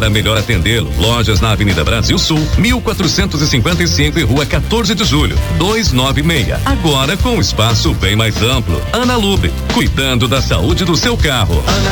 Para melhor atendê-lo, lojas na Avenida Brasil Sul, 1455 e Rua 14 de Julho, 296. Agora com um espaço bem mais amplo. Ana Lubre, cuidando da saúde do seu carro.